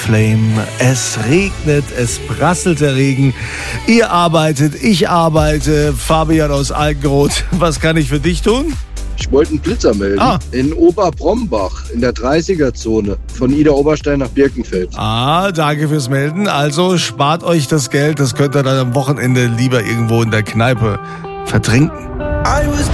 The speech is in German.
Flame. Es regnet, es prasselt der Regen. Ihr arbeitet, ich arbeite. Fabian aus Altenroth, was kann ich für dich tun? Ich wollte einen Blitzer melden. In Oberbrombach, in der 30er-Zone, von Ida Oberstein nach Birkenfeld. Danke fürs Melden. Also spart euch das Geld, das könnt ihr dann am Wochenende lieber irgendwo in der Kneipe vertrinken.